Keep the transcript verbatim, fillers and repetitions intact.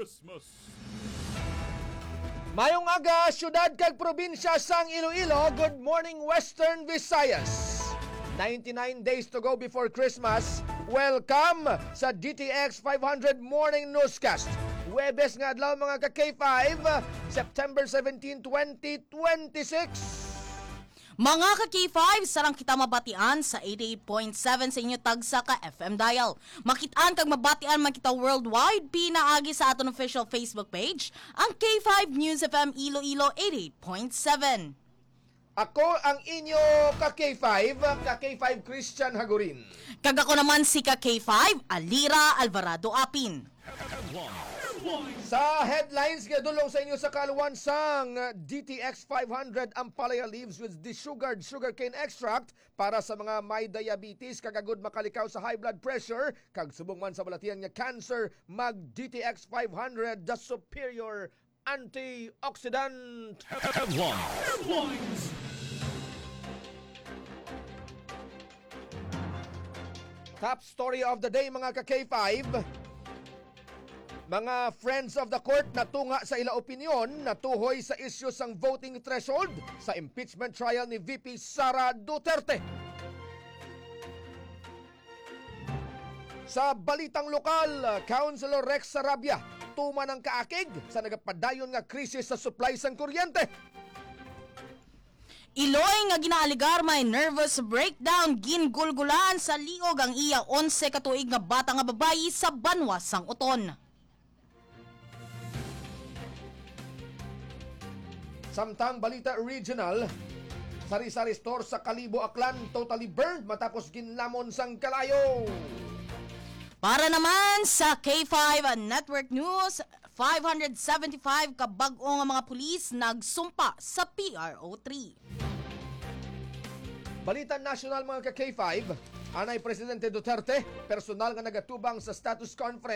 Christmas. Mayong aga, syudad kag probinsya sang Iloilo. Good morning, Western Visayas. ninety-nine days to go before Christmas. Welcome sa D T X five hundred Morning Newscast. Huwebes nga adlaw mga ka-K five, September seventeenth, twenty twenty-six. Mga ka-K five, sarang kita mabatian sa eighty-eight point seven sa inyo tagsa ka F M dial. Makitaan kag mabatian man kita worldwide, pinaagi sa aton official Facebook page, ang K five News F M Iloilo eighty-eight point seven. Ako ang inyo ka-K five, ka-K five Christian Hagurin. Kag ako naman si ka-K five, Alira Alvarado Apin. Sa headlines, gadulong sa inyo sa kaluwan sang D T X five hundred Ampalaya leaves with desugared sugarcane extract para sa mga may diabetes, kagagod makalikaw sa high blood pressure, kag subong man sa balatian nga cancer, mag D T X five hundred, the superior antioxidant. Headlines. Top story of the day mga ka-K five. Mga friends of the court natunga sa ila opinyon natuhoy sa isyu sang voting threshold sa impeachment trial ni V P Sara Duterte. Sa balitang lokal, Councilor Rex Sarabia tuman ang kaakig sa nagapadayon nga krisis sa supply sang kuryente. Iloy nga ginaaligar may nervous breakdown, gingulgulan sa liog ang iya onse katuig nga bata nga babayi sa Banwa sang Uton. Samtang balita regional, sari-sari store sa Kalibo Aklan totally burned matapos ginlamon sang kalayo. Para naman sa K five Network News, five seventy-five kabag-o nga mga pulis nagsumpa sa P R O three. Balita national mga ka-K five, anay Presidente Duterte, personal nga nagatubang sa status conference